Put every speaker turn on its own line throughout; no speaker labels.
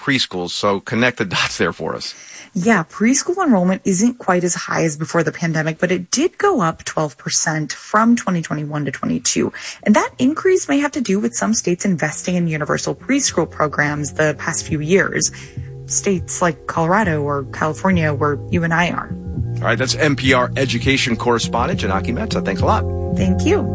preschools. So connect the dots there for us.
Yeah, preschool enrollment isn't quite as high as before the pandemic, but it did go up 12% from 2021 to 22. And that increase may have to do with some states investing in universal preschool programs the past few years. States like Colorado or California, where you and I are.
All right, that's NPR education correspondent Janaki Mehta. Thanks a lot.
Thank you.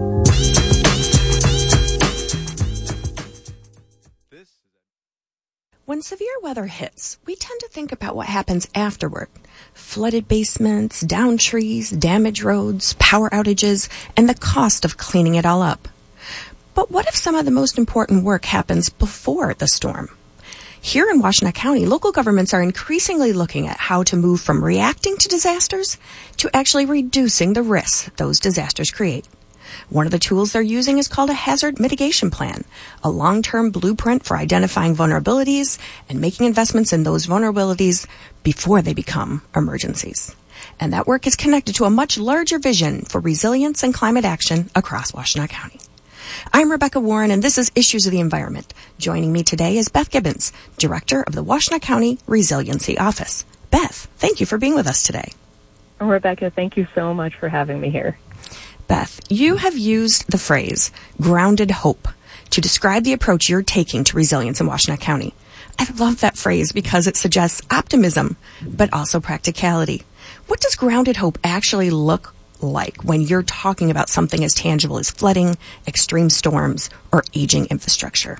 When severe weather hits, we tend to think about what happens afterward. Flooded basements, downed trees, damaged roads, power outages, and the cost of cleaning it all up. But what if some of the most important work happens before the storm? Here in Washtenaw County, local governments are increasingly looking at how to move from reacting to disasters to actually reducing the risks those disasters create. One of the tools they're using is called a hazard mitigation plan, a long-term blueprint for identifying vulnerabilities and making investments in those vulnerabilities before they become emergencies. And that work is connected to a much larger vision for resilience and climate action across Washtenaw County. I'm Rebecca Warren, and this is Issues of the Environment. Joining me today is Beth Gibbons, Director of the Washtenaw County Resiliency Office. Beth, thank you for being with us today.
Rebecca, thank you so much for having me here.
Beth, you have used the phrase grounded hope to describe the approach you're taking to resilience in Washtenaw County. I love that phrase because it suggests optimism, but also practicality. What does grounded hope actually look like when you're talking about something as tangible as flooding, extreme storms, or aging infrastructure?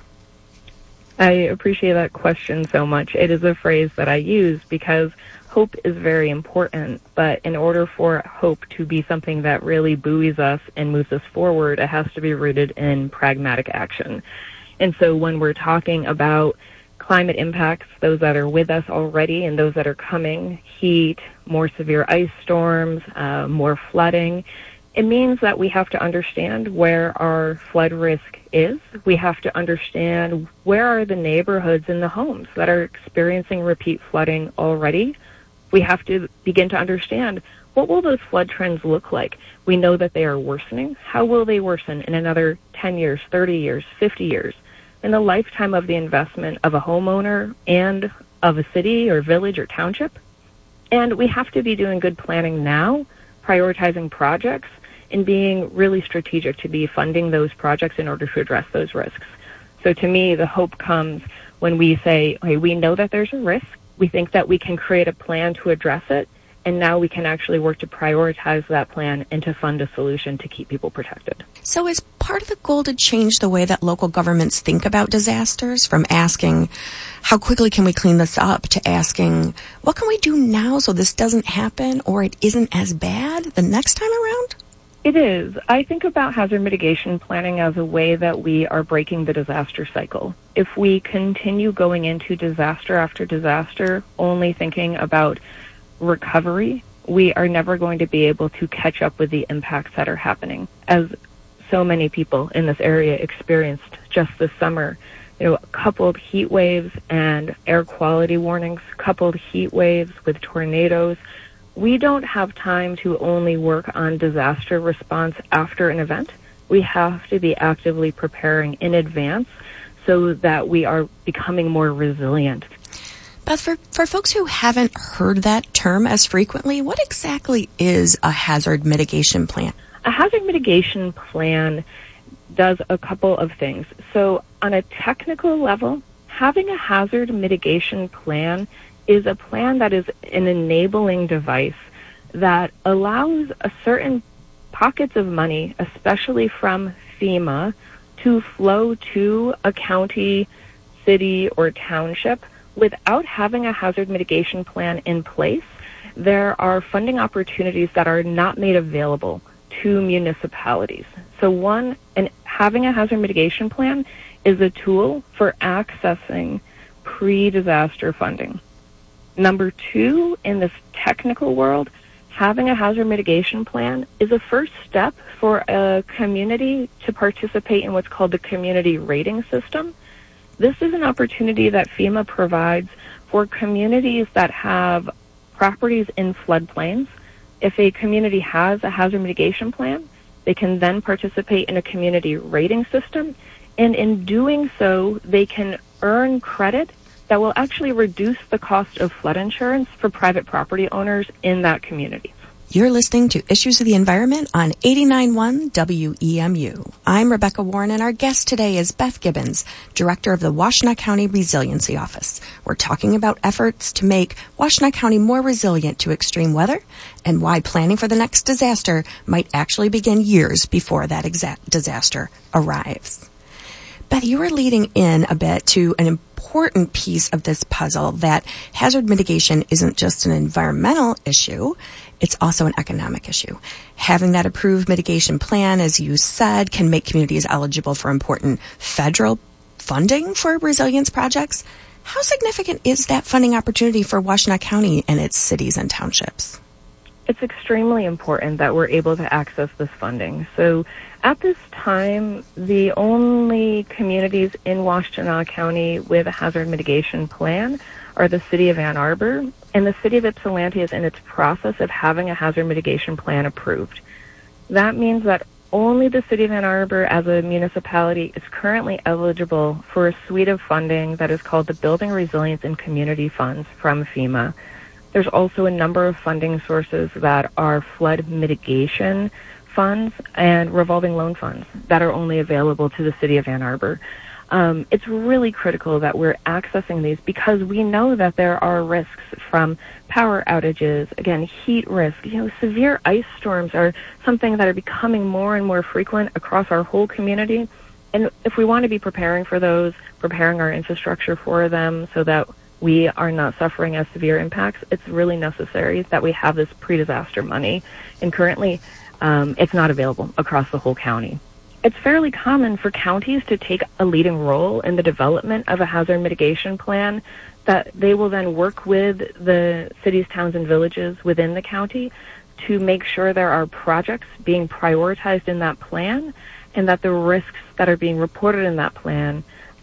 I appreciate that question so much. It is a phrase that I use because hope is very important, but in order for hope to be something that really buoys us and moves us forward, it has to be rooted in pragmatic action. And so when we're talking about climate impacts, those that are with us already and those that are coming, heat, more severe ice storms, more flooding, it means that we have to understand where our flood risk is. We have to understand where are the neighborhoods and the homes that are experiencing repeat flooding already. We have to begin to understand what will those flood trends look like. We know that they are worsening. How will they worsen in another 10 years, 30 years, 50 years? In the lifetime of the investment of a homeowner and of a city or village or township. And we have to be doing good planning now, prioritizing projects, and being really strategic to be funding those projects in order to address those risks. So to me, the hope comes when we say, hey, we know that there's a risk. We think that we can create a plan to address it, and now we can actually work to prioritize that plan and to fund a solution to keep people protected.
So is part of the goal to change the way that local governments think about disasters, from asking, how quickly can we clean this up, to asking, what can we do now so this doesn't happen or it isn't as bad the next time around?
It is. I think about hazard mitigation planning as a way that we are breaking the disaster cycle. If we continue going into disaster after disaster, only thinking about recovery, we are never going to be able to catch up with the impacts that are happening. As so many people in this area experienced just this summer, coupled heat waves and air quality warnings, coupled heat waves with tornadoes. We don't have time to only work on disaster response after an event. We have to be actively preparing in advance so that we are becoming more resilient.
Beth, for folks who haven't heard that term as frequently, what exactly is a hazard mitigation plan?
A hazard mitigation plan does a couple of things. So on a technical level, having a hazard mitigation plan is a plan that is an enabling device that allows a certain pockets of money, especially from FEMA, to flow to a county, city, or township without having a hazard mitigation plan in place. There are funding opportunities that are not made available to municipalities. So having a hazard mitigation plan is a tool for accessing pre-disaster funding. Number two, in this technical world, having a hazard mitigation plan is a first step for a community to participate in what's called the community rating system. This is an opportunity that FEMA provides for communities that have properties in floodplains. If a community has a hazard mitigation plan, they can then participate in a community rating system, and in doing so, they can earn credit that will actually reduce the cost of flood insurance for private property owners in that community.
You're listening to Issues of the Environment on 89.1 WEMU. I'm Rebecca Warren, and our guest today is Beth Gibbons, Director of the Washtenaw County Resiliency Office. We're talking about efforts to make Washtenaw County more resilient to extreme weather and why planning for the next disaster might actually begin years before that exact disaster arrives. Beth, you were leading in a bit to an important piece of this puzzle, that hazard mitigation isn't just an environmental issue, it's also an economic issue. Having that approved mitigation plan, as you said, can make communities eligible for important federal funding for resilience projects. How significant is that funding opportunity for Washtenaw County and its cities and townships?
It's extremely important that we're able to access this funding. So at this time, the only communities in Washtenaw County with a hazard mitigation plan are the city of Ann Arbor, and the city of Ypsilanti is in its process of having a hazard mitigation plan approved. That means that only the city of Ann Arbor as a municipality is currently eligible for a suite of funding that is called the Building Resilience and Community Funds from FEMA. There's also a number of funding sources that are flood mitigation funds and revolving loan funds that are only available to the city of Ann Arbor. It's really critical that we're accessing these because we know that there are risks from power outages, again, heat risk. Severe ice storms are something that are becoming more and more frequent across our whole community. And if we want to be preparing for those, preparing our infrastructure for them so that we are not suffering as severe impacts, it's really necessary that we have this pre-disaster money. And currently, it's not available across the whole county. It's fairly common for counties to take a leading role in the development of a hazard mitigation plan, that they will then work with the cities, towns, and villages within the county to make sure there are projects being prioritized in that plan and that the risks that are being reported in that plan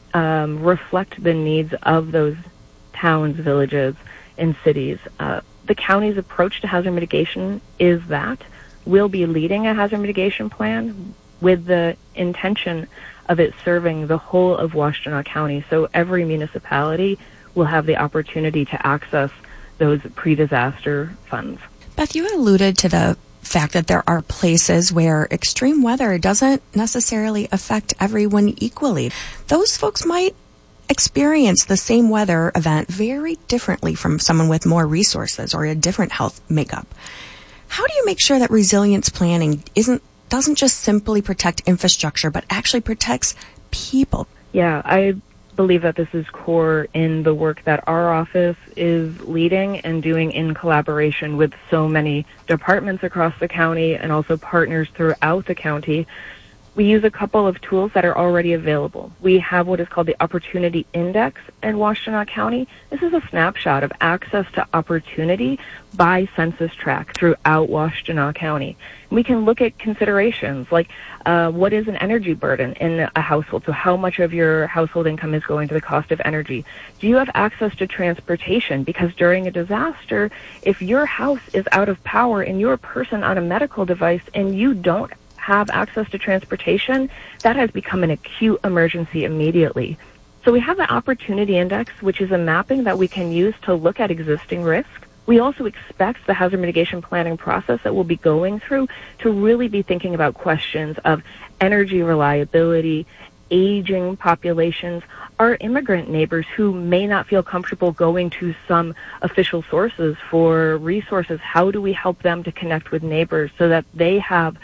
reflect the needs of those towns, villages, and cities. The county's approach to hazard mitigation is that we'll be leading a hazard mitigation plan with the intention of it serving the whole of Washtenaw County. So every municipality will have the opportunity to access those pre-disaster funds.
Beth, you alluded to the fact that there are places where extreme weather doesn't necessarily affect everyone equally. Those folks might experience the same weather event very differently from someone with more resources or a different health makeup. How do you make sure that resilience planning doesn't just simply protect infrastructure, but actually protects people?
Yeah, I believe that this is core in the work that our office is leading and doing in collaboration with so many departments across the county and also partners throughout the county. We use a couple of tools that are already available. We have what is called the Opportunity Index in Washtenaw County. This is a snapshot of access to opportunity by census tract throughout Washtenaw County. We can look at considerations like what is an energy burden in a household? So how much of your household income is going to the cost of energy? Do you have access to transportation? Because during a disaster, if your house is out of power and you're a person on a medical device and you don't have access to transportation, that has become an acute emergency immediately. So we have the Opportunity Index, which is a mapping that we can use to look at existing risk. We also expect the hazard mitigation planning process that we'll be going through to really be thinking about questions of energy reliability, aging populations, our immigrant neighbors who may not feel comfortable going to some official sources for resources. How do we help them to connect with neighbors so that they have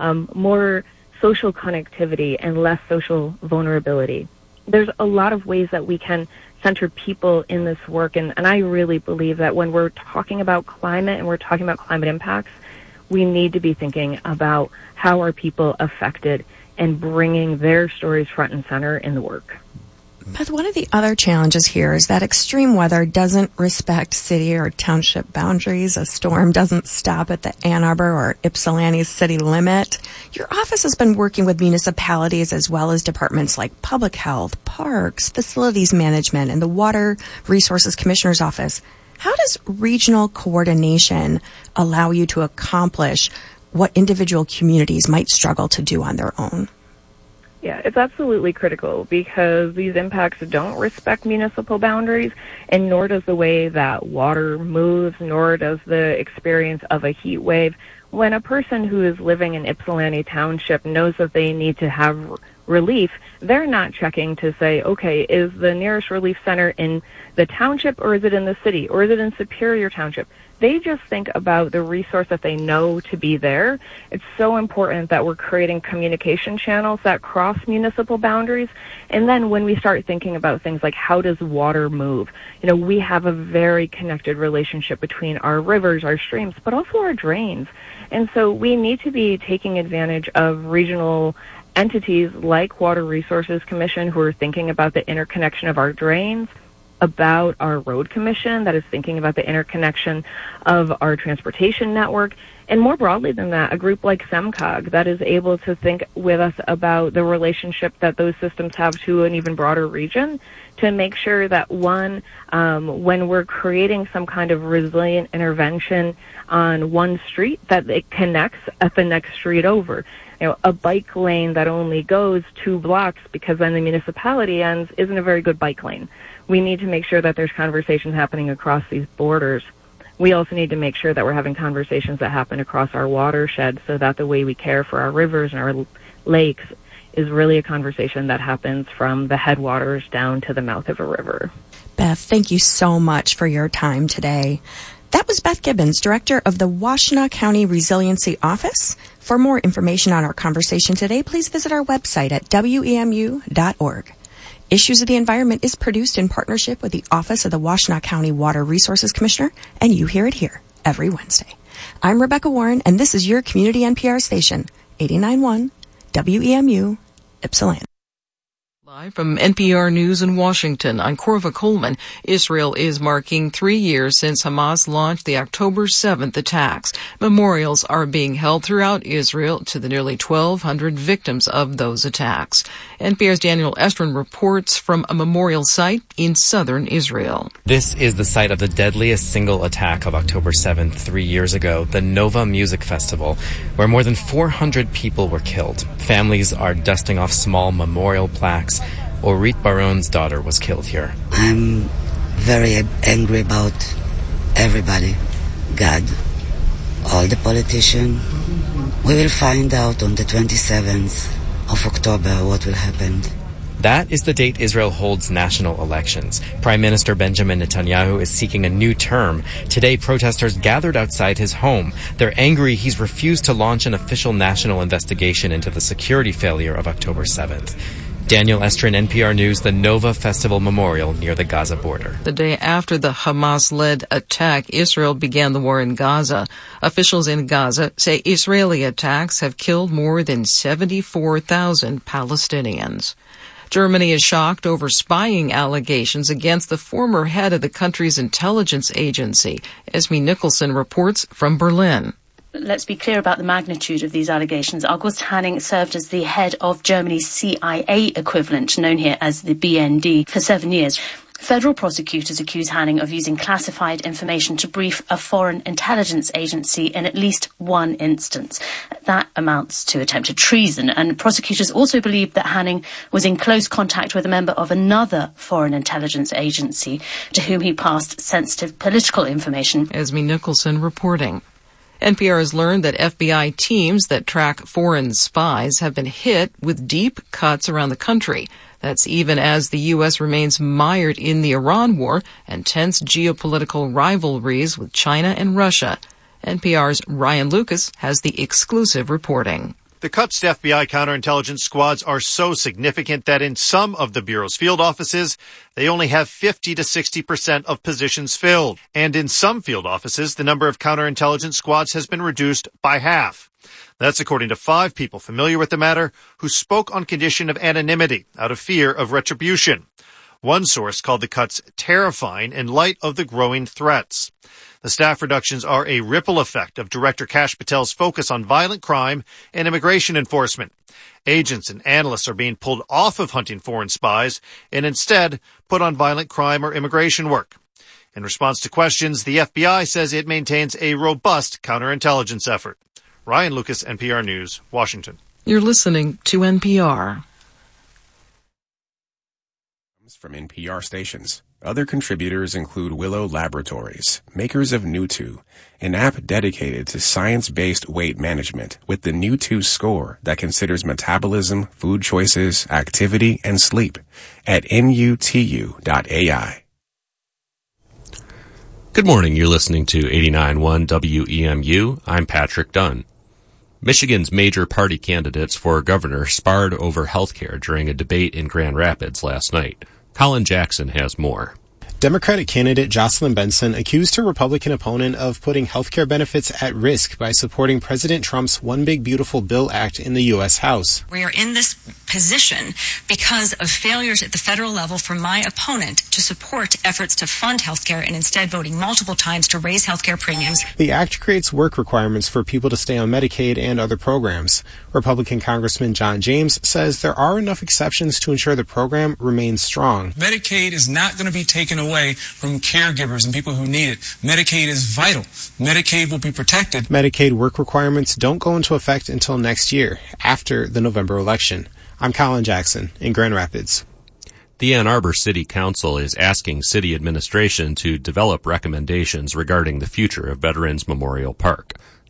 more social connectivity and less social vulnerability? There's a lot of ways that we can center people in this work, and I really believe that when we're talking about climate and we're talking about climate impacts, we need to be thinking about how are people affected and bringing their stories front and center in the work.
Beth, one of the other challenges here is that extreme weather doesn't respect city or township boundaries. A storm doesn't stop at the Ann Arbor or Ypsilanti city limit. Your office has been working with municipalities as well as departments like public health, parks, facilities management, and the Water Resources Commissioner's Office. How does regional coordination allow you to accomplish what individual communities might struggle to do on their own?
Yeah, it's absolutely critical because these impacts don't respect municipal boundaries, and nor does the way that water moves, nor does the experience of a heat wave. When a person who is living in Ypsilanti Township knows that they need to have relief, they're not checking to say, okay, is the nearest relief center in the township, or is it in the city, or is it in Superior Township? They just think about the resource that they know to be there. It's so important that we're creating communication channels that cross municipal boundaries. And then when we start thinking about things like how does water move, we have a very connected relationship between our rivers, our streams, but also our drains. And so we need to be taking advantage of regional entities like Water Resources Commission, who are thinking about the interconnection of our drains, about our road commission that is thinking about the interconnection of our transportation network, and more broadly than that, a group like SEMCOG that is able to think with us about the relationship that those systems have to an even broader region, to make sure that when we're creating some kind of resilient intervention on one street, that it connects at the next street over. A bike lane that only goes 2 blocks because then the municipality ends isn't a very good bike lane. We need to make sure that there's conversations happening across these borders. We also need to make sure that we're having conversations that happen across our watershed, so that the way we care for our rivers and our lakes is really a conversation that happens from the headwaters down to the mouth of a river.
Beth, thank you so much for your time today. That was Beth Gibbons, Director of the Washtenaw County Resiliency Office. For more information on our conversation today, please visit our website at wemu.org. Issues of the Environment is produced in partnership with the Office of the Washtenaw County Water Resources Commissioner, and you hear it here every Wednesday. I'm Rebecca Warren, and this is your community NPR station, 89.1 WEMU, Ypsilanti.
Live from NPR News in Washington, I'm Corva Coleman. Israel is marking 3 years since Hamas launched the October 7th attacks. Memorials are being held throughout Israel to the nearly 1,200 victims of those attacks. NPR's Daniel Estrin reports from a memorial site in southern Israel.
This is the site of the deadliest single attack of October 7th 3 years ago, the Nova Music Festival, where more than 400 people were killed. Families are dusting off small memorial plaques. Orit Baron's daughter was killed here.
I'm very angry about everybody. God, all the politicians. We will find out on the 27th of October what will happen.
That is the date Israel holds national elections. Prime Minister Benjamin Netanyahu is seeking a new term. Today, protesters gathered outside his home. They're angry he's refused to launch an official national investigation into the security failure of October 7th. Daniel Estrin, NPR News, the Nova Festival Memorial near the Gaza border.
The day after the Hamas-led attack, Israel began the war in Gaza. Officials in Gaza say Israeli attacks have killed more than 74,000 Palestinians. Germany is shocked over spying allegations against the former head of the country's intelligence agency. Esme Nicholson reports from Berlin.
Let's be clear about the magnitude of these allegations. August Hanning served as the head of Germany's CIA equivalent, known here as the BND, for 7 years. Federal prosecutors accuse Hanning of using classified information to brief a foreign intelligence agency in at least one instance. That amounts to attempted treason, and prosecutors also believe that Hanning was in close contact with a member of another foreign intelligence agency to whom he passed sensitive political information.
Esme Nicholson reporting. NPR has learned that FBI teams that track foreign spies have been hit with deep cuts around the country. That's even as the U.S. remains mired in the Iran war and tense geopolitical rivalries with China and Russia. NPR's Ryan Lucas has the exclusive reporting.
The cuts to FBI counterintelligence squads are so significant that in some of the Bureau's field offices, they only have 50 to 60% of positions filled. And in some field offices, the number of counterintelligence squads has been reduced by half. That's according to 5 people familiar with the matter who spoke on condition of anonymity out of fear of retribution. One source called the cuts terrifying in light of the growing threats. The staff reductions are a ripple effect of Director Kash Patel's focus on violent crime and immigration enforcement. Agents and analysts are being pulled off of hunting foreign spies and instead put on violent crime or immigration work. In response to questions, the FBI says it maintains a robust counterintelligence effort. Ryan Lucas, NPR News, Washington.
You're listening to NPR.
from NPR stations. Other contributors include Willow Laboratories, makers of Newtwo, an app dedicated to science-based weight management with the Newtwo score that considers metabolism, food choices, activity, and sleep at nutu.ai.
Good morning. You're listening to 89.1 WEMU. I'm Patrick Dunn. Michigan's major party candidates for governor sparred over health care during a debate in Grand Rapids last night. Colin Jackson has more.
Democratic candidate Jocelyn Benson accused her Republican opponent of putting healthcare benefits at risk by supporting President Trump's One Big Beautiful Bill Act in the U.S. House.
We are in this position because of failures at the federal level from my opponent to support efforts to fund healthcare and instead voting multiple times to raise healthcare premiums.
The act creates work requirements for people to stay on Medicaid and other programs. Republican Congressman John James says there are enough exceptions to ensure the program remains strong.
Medicaid is not going to be taken away from caregivers and people who need it. Medicaid is vital. Medicaid will be protected.
Medicaid work requirements don't go into effect until next year, after the November election. I'm Colin Jackson in Grand Rapids.
The Ann Arbor City Council is asking city administration to develop recommendations regarding the future of Veterans Memorial Park.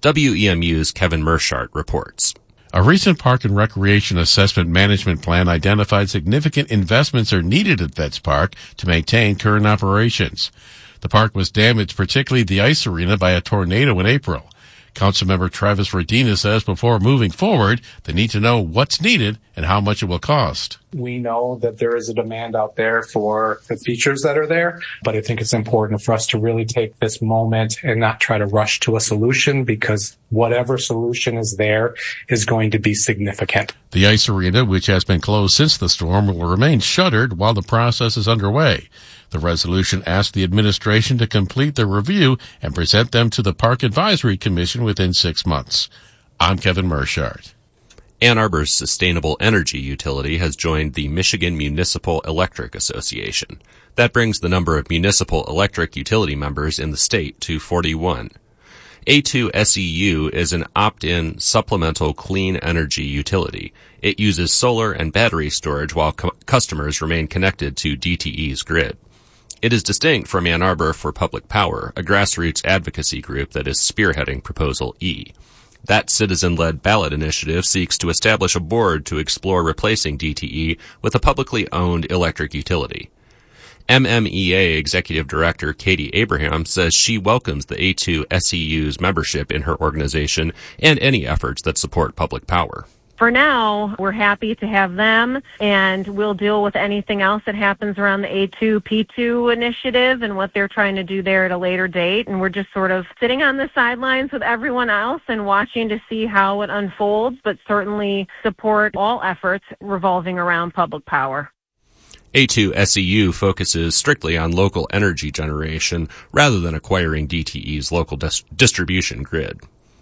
WEMU's Kevin Mershart reports.
A recent park and recreation assessment management plan identified significant investments are needed at Vets Park to maintain current operations. The park was damaged, particularly the ice arena, by a tornado in April. Councilmember Travis Rodina says before moving forward, they need to know what's needed and how much it will cost.
We know that there is a demand out there for the features that are there, but I think it's important for us to really take this moment and not try to rush to a solution, because whatever solution is there is going to be significant.
The ice arena, which has been closed since the storm, will remain shuttered while the process is underway. The resolution asked the administration to complete the review and present them to the Park Advisory Commission within 6 months. I'm Kevin Mershart.
Ann Arbor's sustainable energy utility has joined the Michigan Municipal Electric Association. That brings the number of municipal electric utility members in the state to 41. A2SEU is an opt-in supplemental clean energy utility. It uses solar and battery storage while customers remain connected to DTE's grid. It is distinct from Ann Arbor for Public Power, a grassroots advocacy group that is spearheading Proposal E. That citizen-led ballot initiative seeks to establish a board to explore replacing DTE with a publicly owned electric utility. MMEA Executive Director Katie Abraham says she welcomes the A2SEU's membership in her organization and any efforts that support public power.
For now, we're happy to have them, and we'll deal with anything else that happens around the A2P2 initiative and what they're trying to do there at a later date. And we're just sort of sitting on the sidelines with everyone else and watching to see how it unfolds, but certainly support all efforts revolving around public power.
A2SEU focuses strictly on local energy generation rather than acquiring DTE's local distribution grid.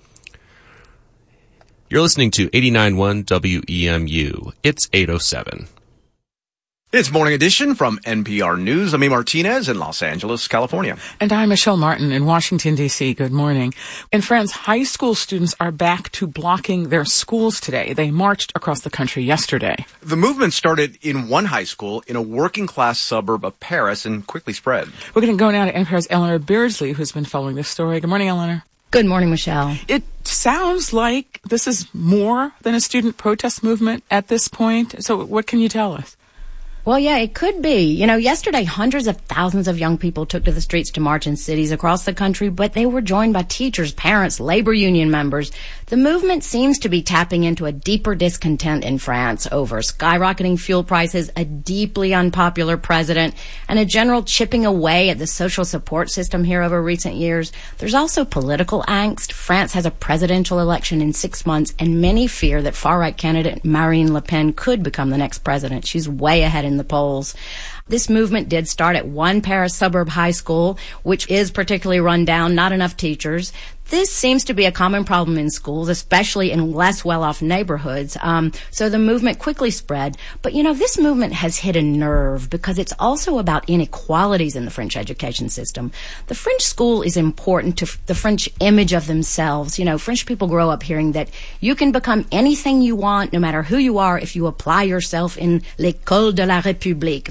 You're listening to 89.1 WEMU. It's 8:07.
It's Morning Edition from NPR News. I'm E. Martinez in Los Angeles, California.
And I'm Michelle Martin in Washington, D.C. Good morning. In France, high school students are back to blocking their schools today. They marched across the country yesterday.
The movement started in one high school in a working-class suburb of Paris and quickly spread.
We're going to go now to NPR's Eleanor Beardsley, who's been following this story. Good morning, Eleanor.
Good morning, Michelle.
It sounds like this is more than a student protest movement at this point. So what can you tell us?
Well, yeah, it could be. You know, yesterday, hundreds of thousands of young people took to the streets to march in cities across the country, but they were joined by teachers, parents, labor union members. The movement seems to be tapping into a deeper discontent in France over skyrocketing fuel prices, a deeply unpopular president, and a general chipping away at the social support system here over recent years. There's also political angst. France has a presidential election in 6 months, and many fear that far-right candidate Marine Le Pen could become the next president. She's way ahead in the polls. This movement did start at one Paris suburb high school, which is particularly run down, not enough teachers. This seems to be a common problem in schools, especially in less well-off neighborhoods. So the movement quickly spread. But, you know, this movement has hit a nerve because it's also about inequalities in the French education system. The French school is important to the French image of themselves. You know, French people grow up hearing that you can become anything you want, no matter who you are, if you apply yourself in l'école de la République, the school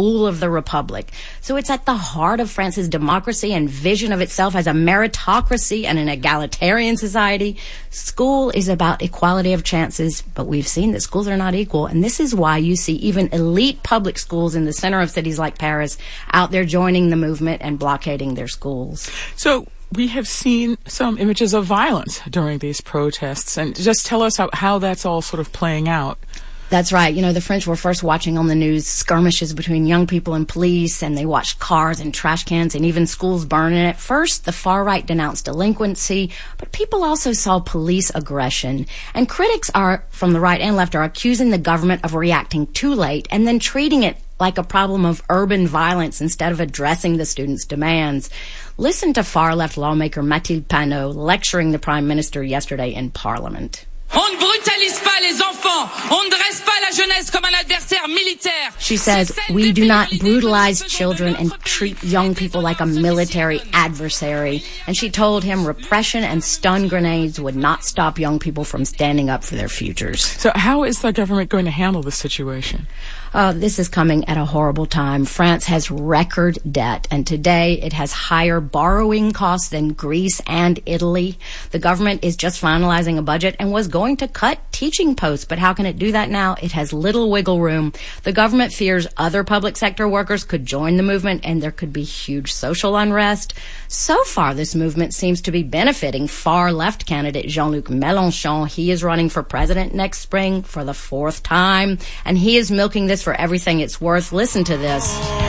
school of the Republic. So it's at the heart of France's democracy and vision of itself as a meritocracy and an egalitarian society. School is about equality of chances, but we've seen that schools are not equal. And this is why you see even elite public schools in the center of cities like Paris out there joining the movement and blockading their schools.
So we have seen some images of violence during these protests. And just tell us how that's all sort of playing out.
That's right. You know, the French were first watching on the news skirmishes between young people and police, and they watched cars and trash cans and even schools burn. And at first, the far right denounced delinquency, but people also saw police aggression. And critics from the right and left are accusing the government of reacting too late and then treating it like a problem of urban violence instead of addressing the students' demands. Listen to far-left lawmaker Mathilde Panot lecturing the Prime Minister yesterday in Parliament.
On ne brutalise pas les enfants. On ne dresse pas la jeunesse comme un adversaire militaire.
She says, we do not brutalize children and treat young people like a military adversary. And she told him repression and stun grenades would not stop young people from standing up for their futures.
So how is the government going to handle the situation?
This is coming at a horrible time. France has record debt, and today it has higher borrowing costs than Greece and Italy. The government is just finalizing a budget and was going to cut teaching posts, but how can it do that now? It has little wiggle room. The government fears other public sector workers could join the movement, and there could be huge social unrest. So far, this movement seems to be benefiting far-left candidate Jean-Luc Mélenchon. He is running for president next spring for the fourth time, and he is milking this for everything it's worth. Listen to this.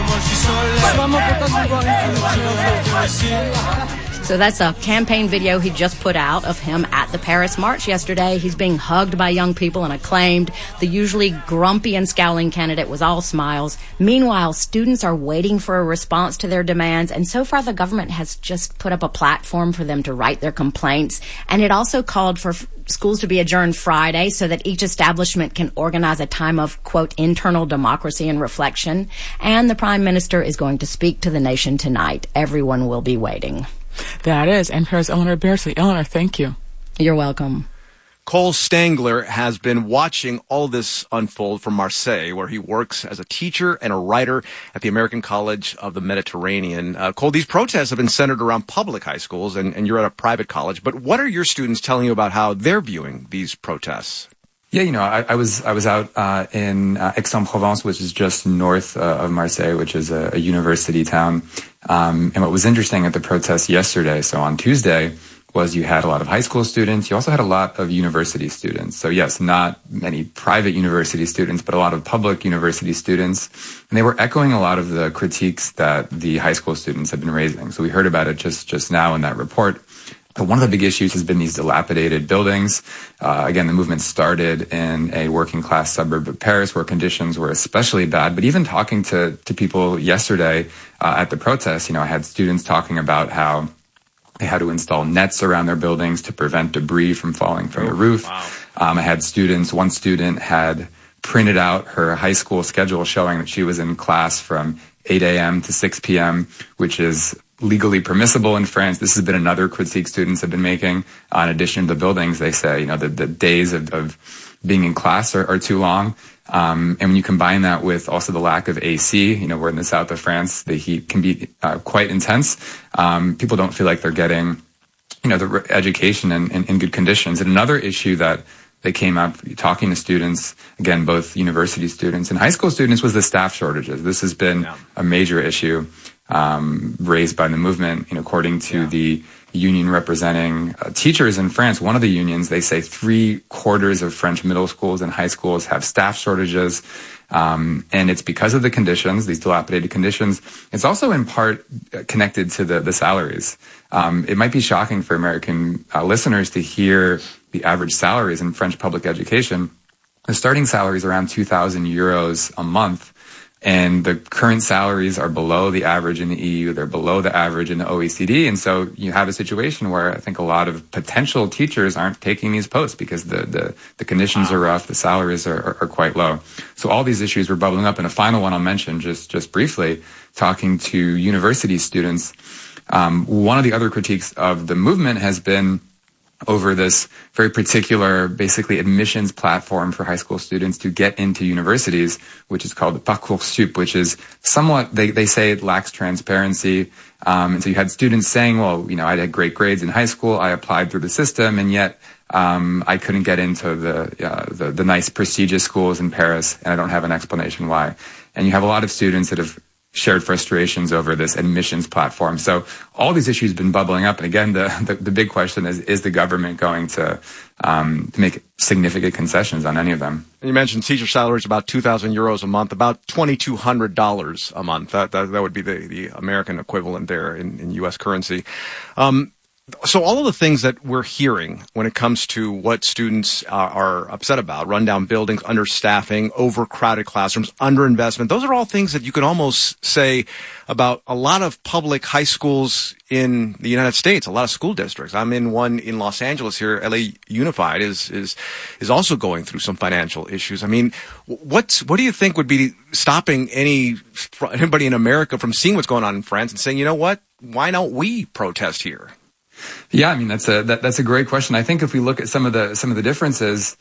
So that's a campaign video he just put out of him at the Paris March yesterday. He's being hugged by young people and acclaimed. The usually grumpy and scowling candidate was all smiles. Meanwhile, students are waiting for a response to their demands, and so far the government has just put up a platform for them to write their complaints, and it also called for schools to be adjourned Friday so that each establishment can organize a time of, quote, internal democracy and reflection. And the Prime Minister is going to speak to the nation tonight. Everyone will be waiting.
That is NPR's Eleanor Beardsley. Eleanor, thank you.
You're welcome.
Cole Stangler has been watching all this unfold from Marseille, where he works as a teacher and a writer at the American College of the Mediterranean. Cole, these protests have been centered around public high schools, and you're at a private college. But what are your students telling you about how they're viewing these protests?
Yeah, you know, I was out in Aix-en-Provence, which is just north of Marseille, which is a university town. And what was interesting at the protests yesterday, so on Tuesday, was you had a lot of high school students. You also had a lot of university students. So yes, not many private university students, but a lot of public university students. And they were echoing a lot of the critiques that the high school students have been raising. So we heard about it just now in that report. But one of the big issues has been these dilapidated buildings. Again, the movement started in a working class suburb of Paris where conditions were especially bad. But even talking to people yesterday at the protest, you know, I had students talking about how they had to install nets around their buildings to prevent debris from falling from the roof. Wow. I had one student had printed out her high school schedule showing that she was in class from 8 a.m. to 6 p.m., which is legally permissible in France. This has been another critique students have been making. In addition to the buildings, they say, you know, the days of being in class are too long. And when you combine that with also the lack of AC, you know, we're in the south of France, the heat can be quite intense. People don't feel like they're getting, you know, the education in good conditions. And another issue that they came up talking to students, again, both university students and high school students, was the staff shortages. This has been a major issue raised by the movement. You know, according to the union representing teachers in France, one of the unions, they say 3/4 of French middle schools and high schools have staff shortages. And it's because of the conditions, these dilapidated conditions. It's also in part connected to the salaries. It might be shocking for American listeners to hear the average salaries in French public education. The starting salary is around 2,000 euros a month. And the current salaries are below the average in the EU. They're below the average in the OECD. And so you have a situation where I think a lot of potential teachers aren't taking these posts because the conditions are rough, the salaries are quite low. So all these issues were bubbling up. And a final one I'll mention just briefly, talking to university students. One of the other critiques of the movement has been over this very particular, basically admissions platform for high school students to get into universities, which is called Parcoursup, which is somewhat, they say it lacks transparency. And so you had students saying, well, I had great grades in high school, I applied through the system, and yet I couldn't get into the nice prestigious schools in Paris, and I don't have an explanation why. And you have a lot of students that have shared frustrations over this admissions platform. So all these issues have been bubbling up. And again, the big question is the government going to make significant concessions on any of them?
And you mentioned teacher salaries about 2,000 euros a month, about $2,200 a month. That would be the American equivalent there in U.S. currency. So all of the things that we're hearing when it comes to what students are upset about, rundown buildings, understaffing, overcrowded classrooms, underinvestment, those are all things that you can almost say about a lot of public high schools in the United States, a lot of school districts. I'm in one in Los Angeles here. LA Unified is also going through some financial issues. I mean, what do you think would be stopping anybody in America from seeing what's going on in France and saying, you know what, why don't we protest here?
Yeah, I mean, that's a great question. I think if we look at some of the differences,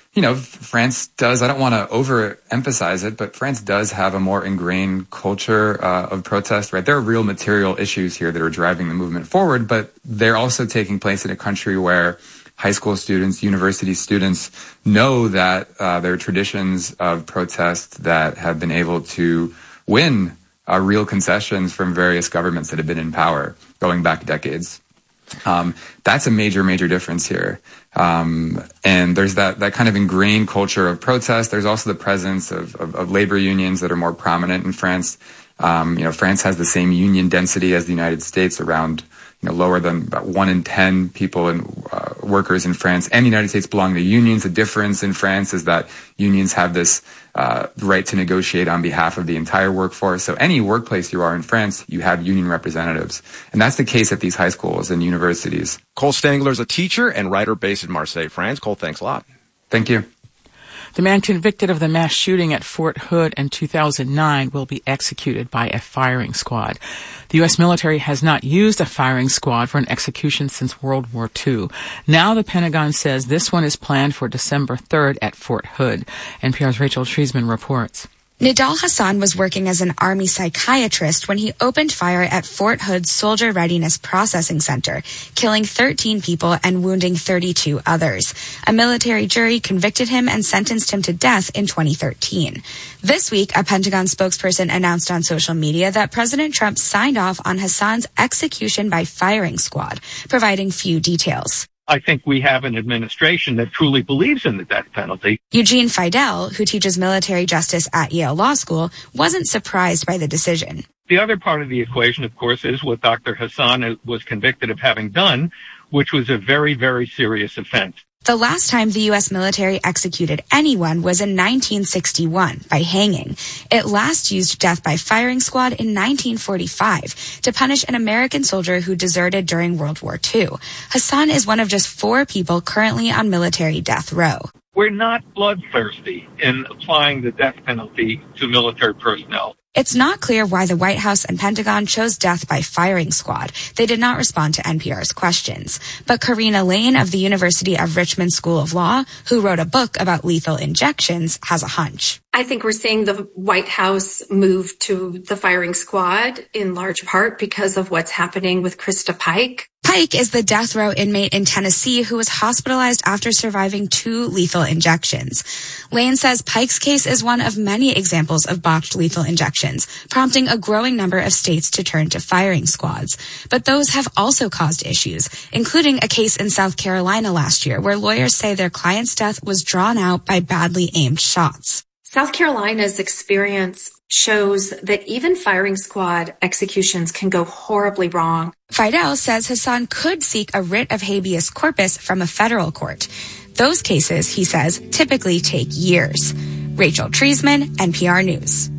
France does, I don't want to overemphasize it, but France does have a more ingrained culture of protest, right? There are real material issues here that are driving the movement forward, but they're also taking place in a country where high school students, university students know that there are traditions of protest that have been able to win real concessions from various governments that have been in power going back decades. That's a major difference here. And there's that kind of ingrained culture of protest. There's also the presence of labor unions that are more prominent in France. France has the same union density as the United States, around lower than about 1 in 10 people and workers in France and the United States belong to unions. The difference in France is that unions have this right to negotiate on behalf of the entire workforce. So any workplace you are in France, you have union representatives. And that's the case at these high schools and universities.
Cole Stangler is a teacher and writer based in Marseille, France. Cole, thanks a lot.
Thank you.
The man convicted of the mass shooting at Fort Hood in 2009 will be executed by a firing squad. The U.S. military has not used a firing squad for an execution since World War II. Now the Pentagon says this one is planned for December 3rd at Fort Hood. NPR's Rachel Treisman reports.
Nidal Hassan was working as an Army psychiatrist when he opened fire at Fort Hood's Soldier Readiness Processing Center, killing 13 people and wounding 32 others. A military jury convicted him and sentenced him to death in 2013. This week, a Pentagon spokesperson announced on social media that President Trump signed off on Hassan's execution by firing squad, providing few details.
I think we have an administration that truly believes in the death penalty.
Eugene Fidel, who teaches military justice at Yale Law School, wasn't surprised by the decision.
The other part of the equation, of course, is what Dr. Hassan was convicted of having done, which was a very, very serious offense.
The last time the U.S. military executed anyone was in 1961 by hanging. It last used death by firing squad in 1945 to punish an American soldier who deserted during World War II. Hassan is one of just 4 people currently on military death row.
We're not bloodthirsty in applying the death penalty to military personnel.
It's not clear why the White House and Pentagon chose death by firing squad. They did not respond to NPR's questions. But Karina Lane of the University of Richmond School of Law, who wrote a book about lethal injections, has a hunch.
I think we're seeing the White House move to the firing squad in large part because of what's happening with Krista Pike.
Pike is the death row inmate in Tennessee who was hospitalized after surviving 2 lethal injections. Lane says Pike's case is one of many examples of botched lethal injections, prompting a growing number of states to turn to firing squads. But those have also caused issues, including a case in South Carolina last year where lawyers say their client's death was drawn out by badly aimed shots.
South Carolina's experience shows that even firing squad executions can go horribly wrong.
Fidel says Hassan could seek a writ of habeas corpus from a federal court. Those cases, he says, typically take years. Rachel Treisman, NPR News.